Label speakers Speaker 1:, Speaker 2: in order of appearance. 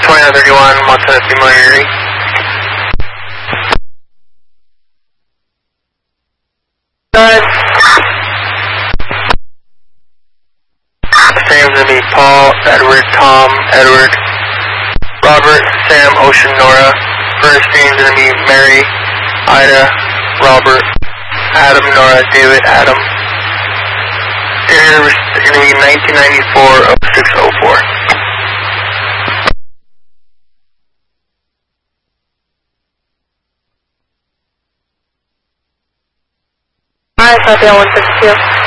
Speaker 1: 2931, Montana Similarity. Sam's gonna be Paul, Edward, Tom, Edward, Robert, Sam, Ocean, Nora. First name's gonna be Mary, Ida, Robert, Adam, Nora, David, Adam. It's gonna be 1994-0604.
Speaker 2: Alright, copy on 162.